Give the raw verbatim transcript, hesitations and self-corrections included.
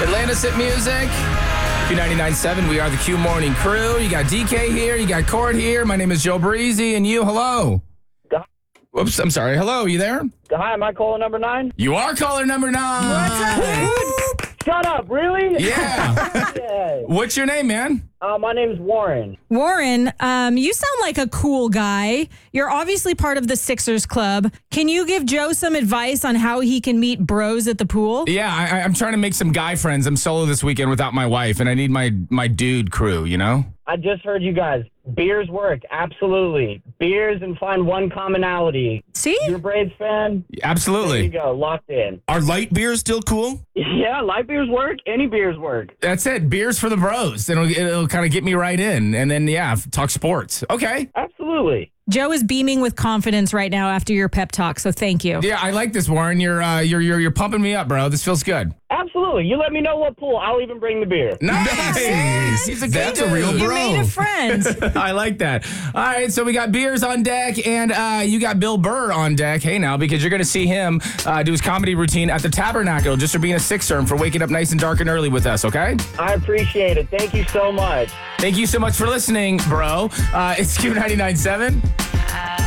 Atlantis Hit Music. Q ninety-nine point seven, we are the Q Morning Crew. You got D K here, you got Court here. My name is Joe Breezy, and you, hello. Whoops, I'm sorry. Hello, you there? Hi, am I caller number nine? You are caller number nine. What's up, dude? Shut up, really? Yeah. Yeah. What's your name, man? Uh, my name's Warren. Warren, um, you sound like a cool guy. You're obviously part of the Sixers Club. Can you give Joe some advice on how he can meet bros at the pool? Yeah, I, I'm trying to make some guy friends. I'm solo this weekend without my wife, and I need my, my dude crew, you know? I just heard you guys. Beers work, absolutely. Beers and find one commonality. See? You're a Braves fan? There you Absolutely. go, locked in. Are light beers still cool? Yeah, light beers work. Any beers work. That's it. Beers for the bros. It'll, it'll kind of get me right in. And then, yeah, talk sports. Okay. Absolutely. Joe is beaming with confidence right now after your pep talk, so thank you. Yeah, I like this, Warren. You're, uh, you're, you're, you're pumping me up, bro. This feels good. Absolutely. You let me know what pool. I'll even bring the beer. Nice. He's a good That's a real dude. You bro. made a friend. I like that. All right, so we got beers on deck, and uh, you got Bill Burr on deck. Hey, now, because you're going to see him uh, do his comedy routine at the Tabernacle just for being a Sixer and for waking up nice and dark and early with us, okay? I appreciate it. Thank you so much. Thank you so much for listening, bro. Uh, it's Q ninety-nine point seven.